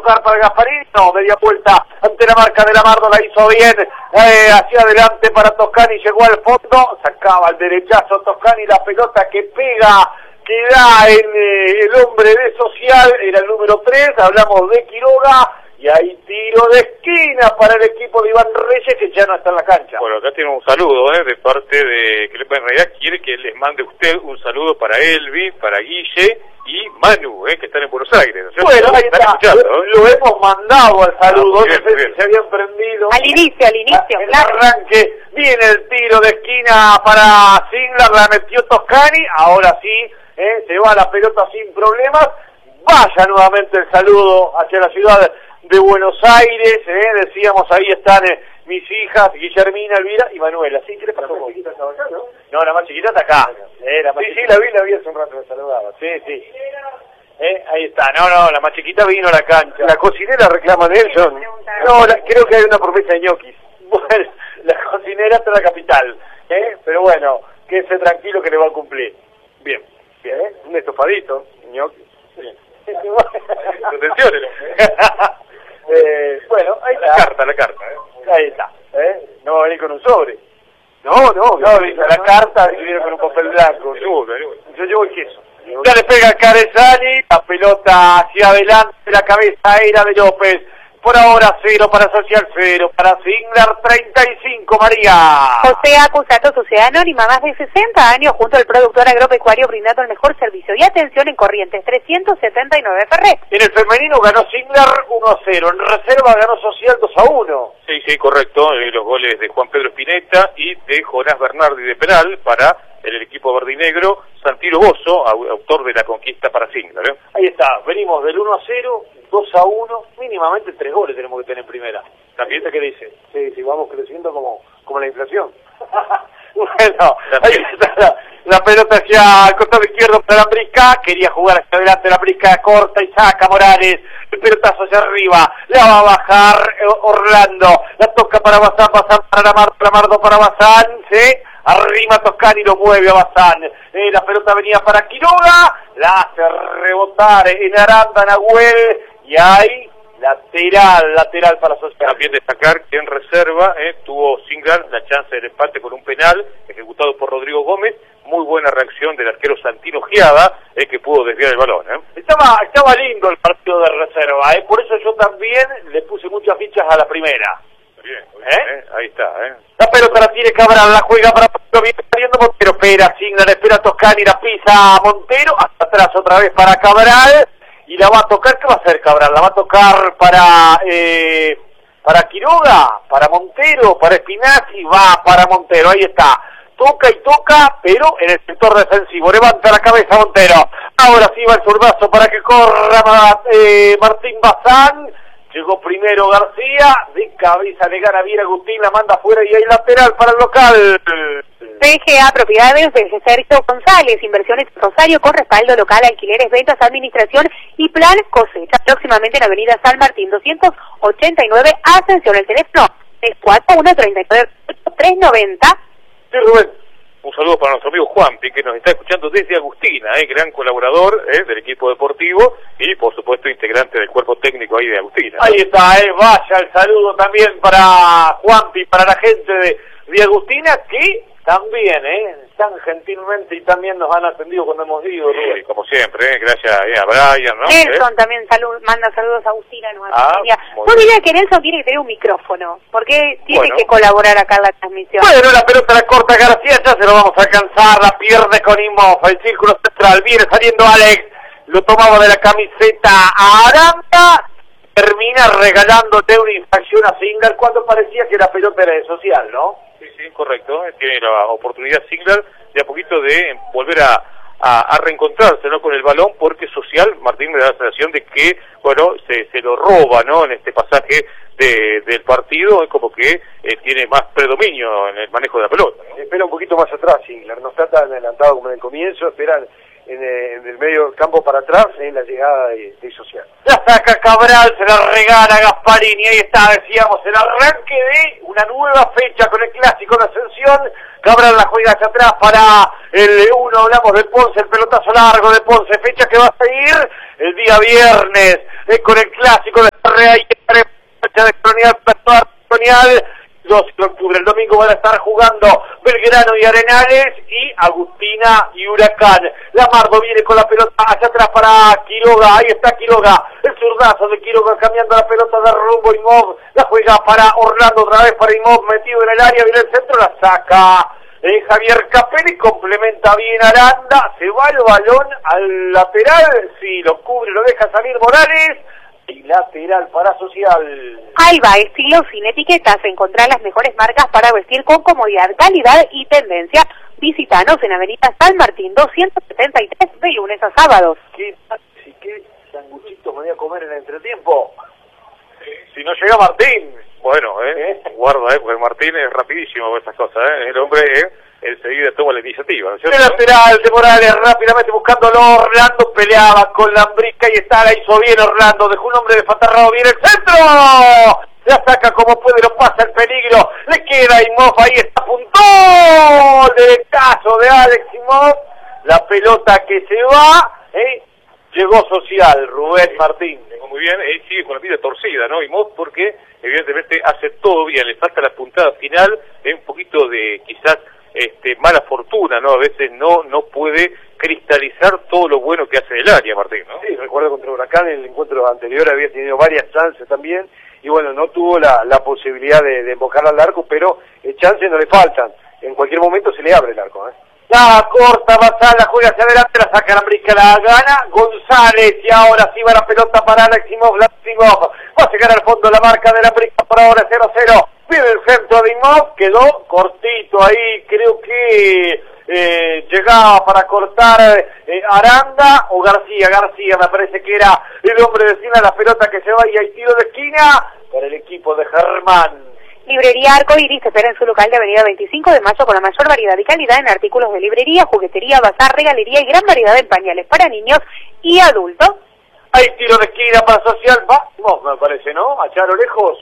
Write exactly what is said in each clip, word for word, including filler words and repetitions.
tocar para Gasparini, no, media vuelta ante la marca de Lamardo, la hizo bien, eh, hacia adelante para Toscani, llegó al fondo, sacaba el derechazo Toscani, la pelota que pega, que da en eh, el hombre de Social, era el número tres, hablamos de Quiroga, y hay tiro de esquina para el equipo de Iván Reyes, que ya no está en la cancha. Bueno, acá tiene un saludo eh, de parte de que en realidad quiere que les mande usted un saludo para Elvi, para Guille y Manu, eh, que están en Buenos Aires. ¿No? Bueno, ahí está, lo, ¿eh? lo hemos mandado al saludo, ah, bien, no sé bien. si se habían prendido. Al inicio, al inicio, el claro. arranque, viene el tiro de esquina para Singler, la metió Toscani, ahora sí, eh, se va la pelota sin problemas. Vaya nuevamente el saludo hacia la ciudad de Buenos Aires, eh, decíamos, ahí están eh, mis hijas, Guillermina, Elvira y Manuela. ¿Sí? ¿Qué le pasó? ¿La más chiquita estaba acá, no? No, la más chiquita está acá. Eh, la más sí, chiquita. Sí, la vi, la vi hace un rato, me saludaba. Sí, sí. Eh, ahí está, no, no, la más chiquita vino a la cancha. La cocinera reclama de él, John. No, la, creo que hay una promesa de ñoquis. Bueno, la cocinera está en la capital, eh, pero bueno, quédese tranquilo que le va a cumplir. Bien, bien, ¿eh? Un estofadito, ñoquis. Bien. Atención, Eh, bueno, ahí está. La carta, la carta. ¿eh? Ahí está. ¿Eh? No va a venir con un sobre. No, no, no, dice la carta y viene con un papel blanco. Seguro, Yo llevo el queso. Ya le pega Carezani, la pelota hacia adelante, la cabeza era de López. Por ahora cero para Social, cero para Singler, treinta y cinco, María. José Acusato, Sociedad Anónima, más de sesenta años junto al productor agropecuario brindando el mejor servicio y atención en Corrientes trescientos setenta y nueve Ferret. En el femenino ganó Singler uno a cero, en reserva ganó Social dos a uno. Sí, sí, correcto, eh, los goles de Juan Pedro Spinetta y de Jonás Bernardi de penal para el equipo verdinegro, Santino Bozo, autor de la conquista para Singler. ¿eh? Ahí está, venimos del uno a cero, dos a uno, mínimamente tres goles tenemos que tener en primera. ¿También? ¿Qué dice? Sí, sí, vamos creciendo como, como la inflación. Bueno, ahí está la, la pelota hacia el costado izquierdo para la Brisca, quería jugar hacia adelante la Brisca, corta y saca Morales, el pelotazo hacia arriba, la va a bajar Orlando, la toca para Bazán, Bazán para Lamardo, Lamardo para Bazán, ¿sí? Arriba Toscani, lo mueve a Bazán, eh, la pelota venía para Quiroga, la hace rebotar en Aranda, Nahuel, y ahí lateral, lateral para Social. También destacar que en reserva eh, tuvo Singler la chance del empate con un penal ejecutado por Rodrigo Gómez, muy buena reacción del arquero Santino Giada, eh, que pudo desviar el balón. Eh. Estaba, estaba lindo el partido de reserva, eh, por eso yo también le puse muchas fichas a la primera. Bien, bien, ¿Eh? eh, ahí está. Eh. La pelota la tiene Cabral, la juega para Montero, viene saliendo Montero, espera Singler, espera Toscani, la pisa a Montero, hasta atrás otra vez para Cabral, y la va a tocar, ¿qué va a hacer Cabral? La va a tocar para eh, para Quiroga, para Montero, para Spinazzi, va para Montero, ahí está. Toca y toca, pero en el sector defensivo. Levanta la cabeza Montero. Ahora sí va el zurdazo para que corra eh, Martín Bazán. Llegó primero García, de cabeza le gana bien Agustín, la manda afuera y hay lateral para el local. P G A Propiedades de Sergio González, Inversiones Rosario con respaldo local, alquileres, ventas, administración y plan cosecha. Próximamente en Avenida San Martín doscientos ochenta y nueve, Ascensión. El teléfono es cuatro uno tres nueve tres nueve cero. Sí, Rubén. Un saludo para nuestro amigo Juanpi, que nos está escuchando desde Agustina, eh, gran colaborador eh, del equipo deportivo y, por supuesto, integrante del cuerpo técnico ahí de Agustina. ¿no? Ahí está, eh, vaya el saludo también para Juanpi, para la gente de, de Agustina, que también, eh, tan gentilmente y también nos han atendido cuando hemos ido, Rubén. Sí, como siempre, eh, gracias eh, a Brian, ¿no? Nelson ¿Eh? también salud, manda saludos a Agustina. No, Ah, no diría que Nelson tiene que tener un micrófono, porque tiene Bueno. que colaborar acá en la transmisión. Bueno, la pelota la corta García, ya se lo vamos a alcanzar, la pierde con Imhoff, el círculo central, viene saliendo Alex, lo tomaba de la camiseta a Aranda, termina regalándote una infracción a Singler cuando parecía que la pelota era de Social, ¿no? Sí, sí, correcto. Tiene la oportunidad Singler de a poquito de volver a, a, a reencontrarse, ¿no?, con el balón, porque Social, Martín, me da la sensación de que, bueno, se, se lo roba, ¿no?, en este pasaje de, del partido, es como que eh, tiene más predominio en el manejo de la pelota, ¿no? Espera un poquito más atrás Singler, no está tan adelantado como en el comienzo, espera en, eh, en el medio del campo para atrás en la llegada de, de Social. La saca Cabral, se la regala a Gasparini, ahí está, decíamos, el arranque de una nueva fecha con el clásico de Ascensión. Cabral la juega hacia atrás para el uno, hablamos de Ponce, el pelotazo largo de Ponce, fecha que va a seguir el día viernes eh, con el clásico de corre ahí, marcha de Colonial, Colonial. dos de octubre, el domingo van a estar jugando Belgrano y Arenales y Agustina y Huracán. Lamardo viene con la pelota hacia atrás para Quiroga, ahí está Quiroga, el zurdazo de Quiroga cambiando la pelota de rumbo, Imov la juega para Orlando, otra vez para Imov, metido en el área, viene el centro, la saca eh, Javier Capelli, complementa bien Aranda, se va el balón al lateral, sí, lo cubre, lo deja salir Morales, y lateral para Social. Alba, estilo sin etiquetas, encontrar las mejores marcas para vestir con comodidad, calidad y tendencia. Visítanos en Avenida San Martín doscientos setenta y tres de lunes a sábados. ¿Qué, si qué sanguchitos me voy a comer en el entretiempo? Si no llega Martín. Bueno, eh, ¿Eh? guarda, eh, porque Martín es rapidísimo con estas cosas, eh. El hombre eh, enseguida toma la iniciativa, ¿no es cierto? El lateral de Morales rápidamente buscándolo, Orlando peleaba con Lambrica y está, la hizo bien Orlando, dejó un hombre desfatarrado, viene el centro, la saca como puede, lo pasa el peligro, le queda Imov, ahí está, apuntó, derechazo de Alex Imov, la pelota que se va, eh, llegó Social, Rubén Martín. Muy bien, él sigue con la vida torcida, ¿no? Imov porque evidentemente hace todo bien, le falta la puntada final, es un poquito de quizás este, mala fortuna, ¿no? A veces no no puede cristalizar todo lo bueno que hace en el área, Martín, ¿no? Sí, recuerdo contra Huracán en el encuentro anterior había tenido varias chances también, y bueno, no tuvo la, la posibilidad de, de embocar al arco, pero eh, chances no le faltan, en cualquier momento se le abre el arco, ¿eh? La corta Basal, la juega hacia adelante, la saca Lambrica, la gana González, y ahora sí va la pelota para Alex Imov, Imov va a llegar al fondo la marca de Lambrica, por ahora cero cero, viene el centro de Imov, quedó cortito ahí, creo que eh, llegaba para cortar eh, Aranda o García, García me parece que era el hombre de esquina, la pelota que se va y hay tiro de esquina para el equipo de Germán. Librería Arco Iris espera en su local de Avenida veinticinco de mayo con la mayor variedad y calidad en artículos de librería, juguetería, bazar, regalería y gran variedad en pañales para niños y adultos. Hay tiro de esquina para Social, vamos, me parece, ¿no? Allá a lo lejos.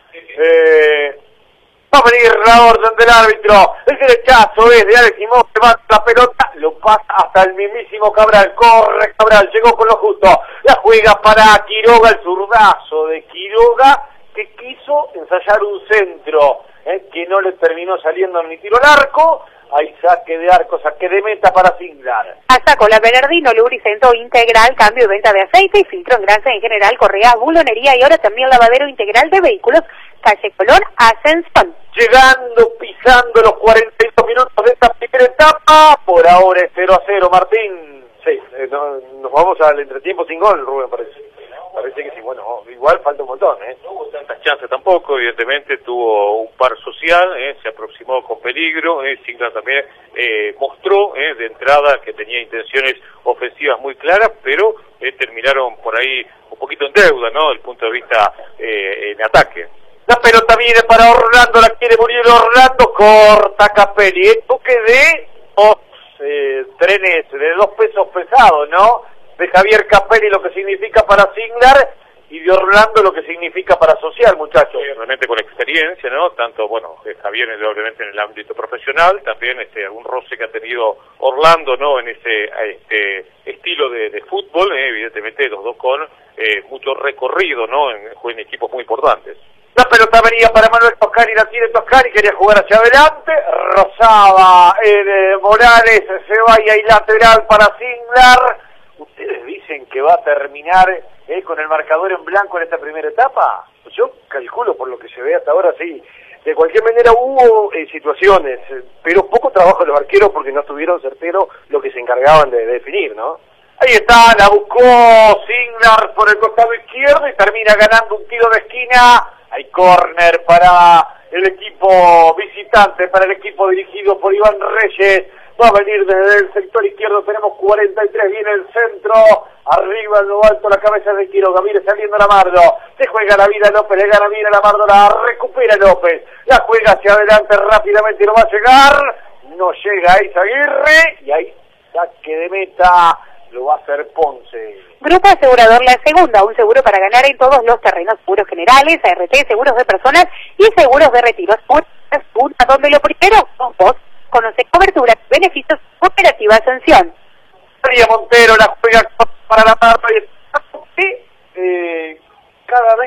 Eh, va a venir la orden del árbitro. El derechazo es de Alex Imov, levanta la pelota, lo pasa hasta el mismísimo Cabral. Corre Cabral, llegó con lo justo. La juega para Quiroga, el zurdazo de Quiroga, que quiso ensayar un centro, eh, que no le terminó saliendo ni tiro al arco. Hay saque de arco, saque de meta para Singlar. Hasta con la Bernardino, lubricento integral, cambio y venta de aceite y filtro en grasa en general, correa, bulonería y ahora también lavadero integral de vehículos, calle Colón, Ascensión. Llegando, pisando los cuarenta y dos minutos de esta primera etapa, por ahora es cero a cero, Martín. Sí, eh, no, nos vamos al entretiempo sin gol, Rubén, parece. Parece que sí, bueno, igual falta un montón, ¿eh? No hubo tantas chances tampoco, evidentemente tuvo un par social, ¿eh? Se aproximó con peligro, ¿eh? Singlar también eh, mostró ¿eh? de entrada que tenía intenciones ofensivas muy claras, pero eh, terminaron por ahí un poquito en deuda, ¿no? Desde el punto de vista eh, en ataque. La pelota viene para Orlando, la quiere Muriel Orlando, corta Capelli, el toque de dos eh, trenes, de dos pesos pesados, ¿no? De Javier Capelli lo que significa para Singlar y de Orlando lo que significa para Social, muchachos. Sí, realmente con experiencia, ¿no? Tanto, bueno, Javier obviamente en el ámbito profesional, también este algún roce que ha tenido Orlando, ¿no? En ese este estilo de, de fútbol, ¿eh? Evidentemente los dos con eh, mucho recorrido, ¿no? En, en equipos muy importantes. La pelota venía para Manuel Toscani, la tiene Toscani, quería jugar hacia adelante, rozaba el eh, Morales, se va y hay lateral para Singlar. ¿Ustedes dicen que va a terminar eh, con el marcador en blanco en esta primera etapa? Yo calculo por lo que se ve hasta ahora, sí. De cualquier manera hubo eh, situaciones, eh, pero poco trabajo de los arqueros porque no estuvieron certeros lo que se encargaban de, de definir, ¿no? Ahí está, la buscó Singlar por el costado izquierdo y termina ganando un tiro de esquina. Hay córner para el equipo visitante, para el equipo dirigido por Iván Reyes. Va a venir desde el sector izquierdo, tenemos cuarenta y tres, viene el centro, arriba en lo alto la cabeza de Quiroga, viene saliendo Lamardo, se juega la vida López, le gana bien a Lamardo, la recupera López, la juega hacia adelante rápidamente y no va a llegar, no llega a Izaguirre, y ahí saque de meta, lo va a hacer Ponce. Grupo Asegurador La Segunda, un seguro para ganar en todos los terrenos, seguros generales, A R T, seguros de personas y seguros de retiros, una donde lo primero son vos. Conoce cobertura, beneficios, Cooperativa Ascensión. María Montero la juega para la parte y eh, cada vez